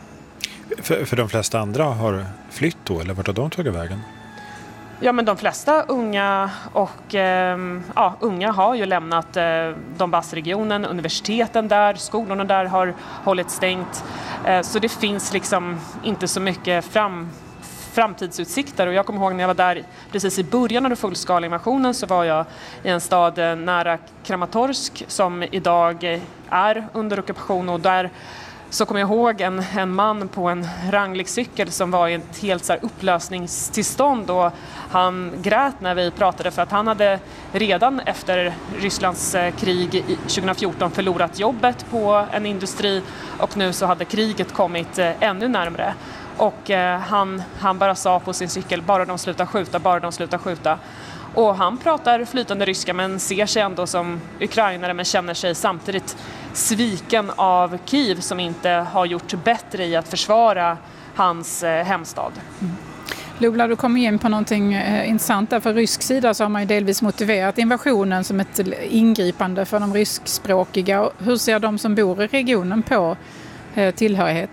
För, för de flesta andra har flytt då, eller vart har de tagit vägen? Ja, men de flesta unga och eh, ja, unga har ju lämnat eh, Donbassregionen, universiteten där, skolorna där har hållit stängt. Eh, så det finns liksom inte så mycket fram, framtidsutsikter. Och jag kommer ihåg när jag var där precis i början av den fullskaliga invasionen, så var jag i en stad eh, nära Kramatorsk som idag är under ockupation, och där så kommer jag ihåg en, en man på en ranglig cykel som var i ett helt så här upplösningstillstånd, och han grät när vi pratade för att han hade redan efter Rysslands krig i tjugo fjorton förlorat jobbet på en industri, och nu så hade kriget kommit ännu närmare. Och eh, han, han bara sa på sin cykel, bara de slutar skjuta, bara de slutar skjuta. Och han pratar flytande ryska men ser sig ändå som ukrainare, men känner sig samtidigt sviken av Kiev som inte har gjort bättre i att försvara hans eh, hemstad. Mm. Lubla, du kommer in på någonting eh, intressant där. För rysk sida så har man ju delvis motiverat invasionen som ett ingripande för de ryskspråkiga. Hur ser de som bor i regionen på eh, tillhörighet?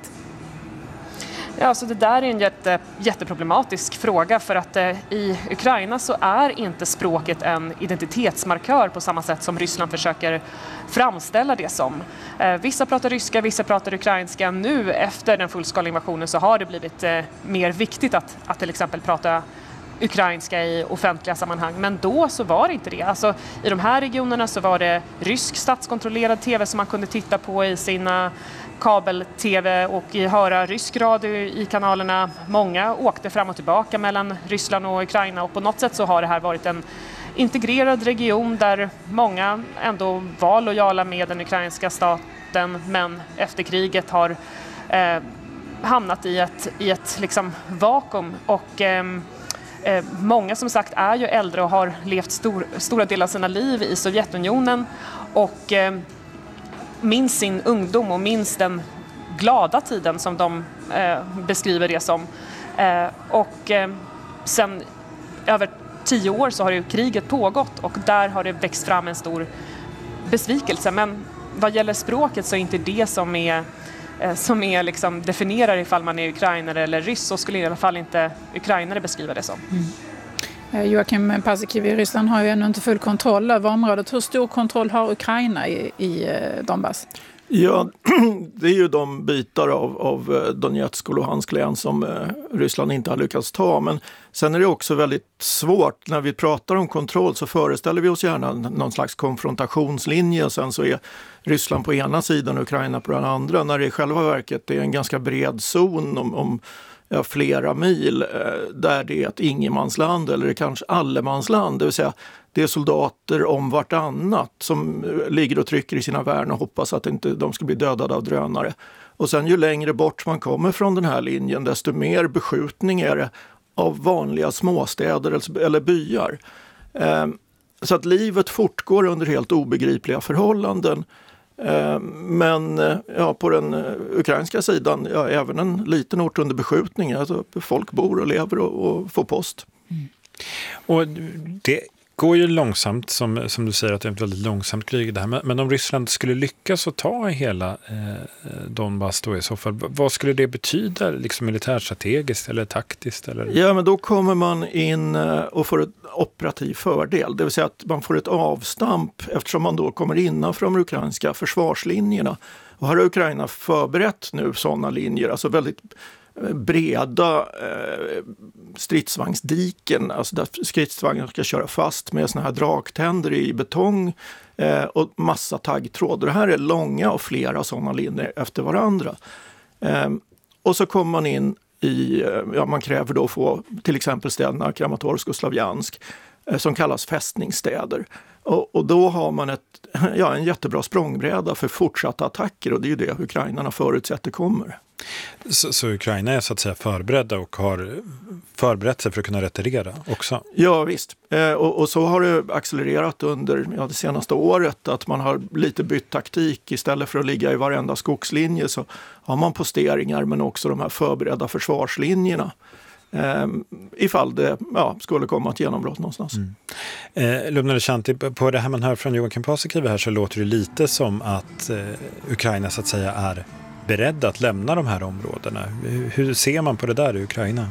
Ja, alltså det där är en jätte, jätteproblematisk fråga, för att eh, i Ukraina så är inte språket en identitetsmarkör på samma sätt som Ryssland försöker framställa det som. Eh, vissa pratar ryska, vissa pratar ukrainska. Nu efter den fullskaliga invasionen så har det blivit eh, mer viktigt att, att till exempel prata ukrainska i offentliga sammanhang, men då så var det inte det. Alltså, i de här regionerna så var det rysk statskontrollerad tv som man kunde titta på i sina kabel-tv och höra rysk radio i kanalerna. Många åkte fram och tillbaka mellan Ryssland och Ukraina, och på något sätt så har det här varit en integrerad region där många ändå var lojala med den ukrainska staten, men efter kriget har eh, hamnat i ett, i ett liksom vakuum. Och eh, eh, många som sagt är ju äldre och har levt stor, stora delar av sina liv i Sovjetunionen, och eh, minns sin ungdom och minns den glada tiden som de eh, beskriver det som. Eh, och eh, sen över tio år så har ju kriget pågått, och där har det växt fram en stor besvikelse. Men vad gäller språket så är inte det som är, eh, som är liksom definierar ifall man är ukrainare eller ryss, så skulle i alla fall inte ukrainare beskriva det som. Mm. Joakim Paasikivi, i Ryssland har ju ännu inte full kontroll över området. Hur stor kontroll har Ukraina i, i Donbass? Ja, det är ju de bitar av, av Donetsk och Luhansk län som eh, Ryssland inte har lyckats ta. Men sen är det också väldigt svårt. När vi pratar om kontroll så föreställer vi oss gärna någon slags konfrontationslinje, och sen så är Ryssland på ena sidan och Ukraina på den andra. När det i själva verket är en ganska bred zon om, om ja, flera mil eh, där det är ett ingenmansland eller kanske allemansland. Det vill säga det är soldater om vartannat som ligger och trycker i sina värn och hoppas att inte de ska bli dödade av drönare. Och sen ju längre bort man kommer från den här linjen desto mer beskjutning är det av vanliga småstäder eller byar. Eh, så att livet fortgår under helt obegripliga förhållanden. Eh, men eh, ja, på den eh, ukrainska sidan, ja, även en liten ort under beskjutning. Alltså, folk bor och lever och, och får post. Mm. Och det går ju långsamt, som, som du säger att det är ett väldigt långsamt krig det här. Men, men om Ryssland skulle lyckas att ta hela eh, Donbass då i så fall, vad skulle det betyda liksom militärstrategiskt eller taktiskt? Eller? Ja, men då kommer man in och får ett operativ fördel. Det vill säga att man får ett avstamp eftersom man då kommer innanför de ukrainska försvarslinjerna. Och här har Ukraina förberett nu sådana linjer, alltså väldigt breda eh, stridsvagnsdiken, alltså där stridsvagnar ska köra fast med såna här draktänder i betong eh, och massa taggtråd. Och det här är långa och flera sådana linjer efter varandra. Eh, och så kommer man in i, ja, man kräver då få till exempel städerna Kramatorsk och Slavjansk eh, som kallas fästningsstäder. Och, och då har man ett, ja, en jättebra språngbräda för fortsatta attacker och det är ju det ukrainarna förutsätter kommer. Så, så Ukraina är så att säga förberedda och har förberett sig för att kunna retirera också? Ja visst, eh, och, och så har det accelererat under ja, det senaste året att man har lite bytt taktik. Istället för att ligga i varenda skogslinje så har man posteringar men också de här förberedda försvarslinjerna. Eh, ifall det ja, skulle komma ett genombrott någonstans. Mm. Eh, Lumnade Shanti, på det här man hör från Joakim Paasikivi här så låter det lite som att eh, Ukraina så att säga är beredda att lämna de här områdena. Hur ser man på det där i Ukraina?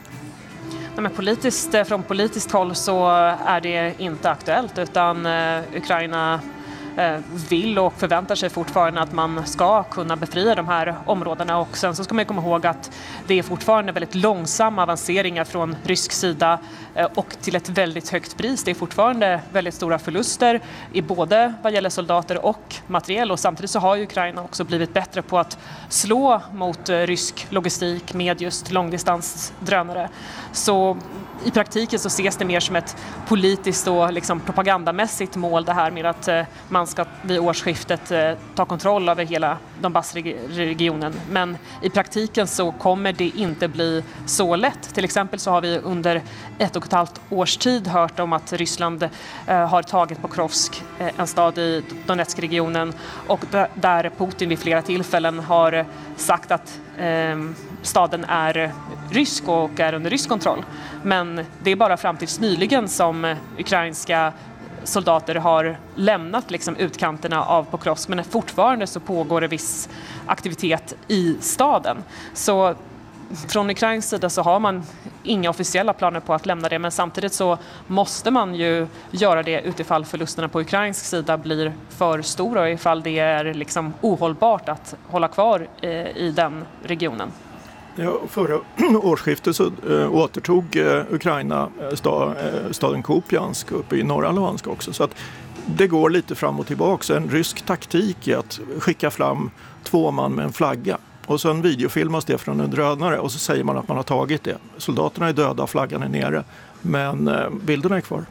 Nej, men politiskt, från politiskt håll så är det inte aktuellt utan eh, Ukraina eh, vill och förväntar sig fortfarande att man ska kunna befria de här områdena och sen så ska man komma ihåg att det är fortfarande väldigt långsamma avanceringar från rysk sida eh, och till ett väldigt högt pris. Det är fortfarande väldigt stora förluster i både vad gäller soldater och materiel och samtidigt så har ju Ukraina också blivit bättre på att slå mot eh, rysk logistik med just långdistansdrönare. Så i praktiken så ses det mer som ett politiskt och liksom propagandamässigt mål det här med att eh, man ska vid årsskiftet eh, ta kontroll över hela Donbassregionen. Men i praktiken så kommer det inte bli så lätt. Till exempel så har vi under ett och ett halvt års tid hört om att Ryssland eh, har tagit Pokrovsk, eh, en stad i Donetskregionen och d- där Putin vid flera tillfällen har sagt att eh, staden är rysk och är under rysk kontroll. Men det är bara fram tills nyligen som ukrainska soldater har lämnat liksom utkanterna av Pokrovsk, men fortfarande så pågår det viss aktivitet i staden. Så från ukrainsk sida så har man inga officiella planer på att lämna det, men samtidigt så måste man ju göra det utifall förlusterna på ukrainsk sida blir för stora och ifall det är liksom ohållbart att hålla kvar i den regionen. Ja, förra årsskiftet så äh, återtog äh, Ukraina äh, sta, äh, staden Kupiansk uppe i norra Luhansk också. Så att det går lite fram och tillbaka. En rysk taktik är att skicka fram två man med en flagga. Och sen videofilmas det från en drönare och så säger man att man har tagit det. Soldaterna är döda, flaggan är nere. Men äh, bilderna är kvar.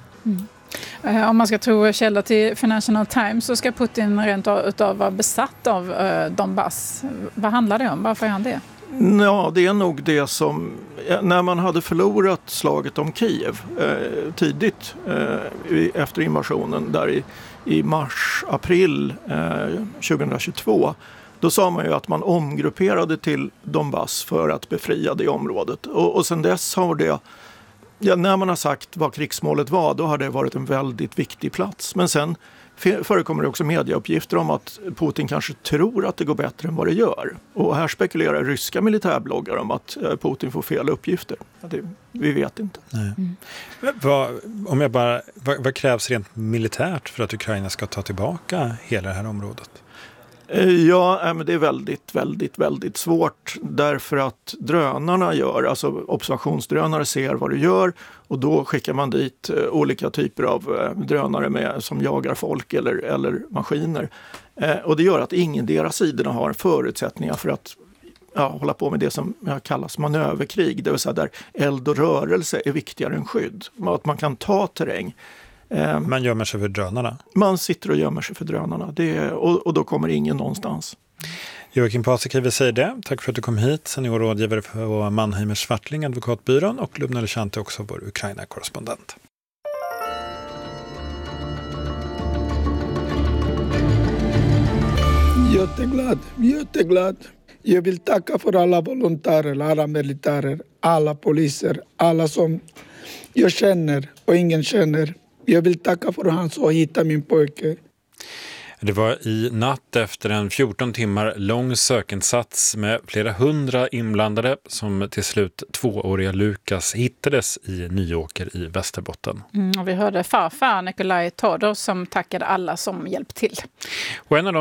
Mm. Om man ska tro källor till Financial Times så ska Putin rent utav vara besatt av uh, Donbass. Vad handlar det om? Varför är han det? Ja, det är nog det som, när man hade förlorat slaget om Kiev eh, tidigt eh, efter invasionen där i, i mars, april eh, tjugohundratjugotvå, då sa man ju att man omgrupperade till Donbass för att befria det området. Och, och sen dess har det, ja, när man har sagt vad krigsmålet var, då har det varit en väldigt viktig plats. Men sen förekommer det också mediauppgifter om att Putin kanske tror att det går bättre än vad det gör. Och här spekulerar ryska militärbloggar om att Putin får fel uppgifter. Det, vi vet inte. Nej. Mm. Vad, om jag bara, vad, vad krävs rent militärt för att Ukraina ska ta tillbaka hela det här området? Ja, men det är väldigt, väldigt, väldigt svårt därför att drönarna gör, alltså observationsdrönare ser vad du gör och då skickar man dit olika typer av drönare med, som jagar folk eller, eller maskiner. Och det gör att ingen deras sidorna har förutsättningar för att ja, hålla på med det som kallas manöverkrig, det vill säga där eld och rörelse är viktigare än skydd. Att man kan ta terräng. Man gömmer sig för drönarna? Man sitter och gömmer sig för drönarna. Det är, och, och då kommer ingen någonstans. Joakim Paasikivi säger det. Tack för att du kom hit. Seniorrådgivare för Mannheimer Swartling, advokatbyrån, och Lubna Lechante, också vår Ukraina-korrespondent. Jätteglad, jätteglad. Jag vill tacka för alla volontärer, alla militärer, alla poliser, alla som jag känner och ingen känner. Jag vill tacka för att han så hittade min pojke. Det var i natt efter en fjorton timmar lång sökinsats med flera hundra inblandade som till slut tvååriga Lukas hittades i Nyåker i Västerbotten. Mm, och vi hörde farfar Nikolaj Todor som tackade alla som hjälpt till. Och en av de